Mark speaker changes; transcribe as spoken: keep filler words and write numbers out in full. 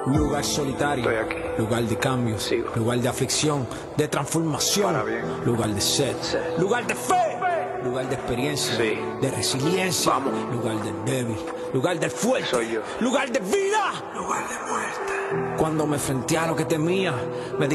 Speaker 1: Lugar solitario,
Speaker 2: Estoy aquí.
Speaker 1: lugar de cambio,
Speaker 2: Sigo.
Speaker 1: lugar de aflicción, de transformación,
Speaker 2: Ahora bien.
Speaker 1: lugar de sed,
Speaker 2: Sed.
Speaker 1: lugar de fe, lugar de experiencia,
Speaker 2: Sí.
Speaker 1: de resiliencia,
Speaker 2: Vamos.
Speaker 1: lugar del débil, lugar del fuerte,
Speaker 2: Soy yo.
Speaker 1: lugar de vida, lugar de muerte. Cuando me enfrenté a lo que temía, me di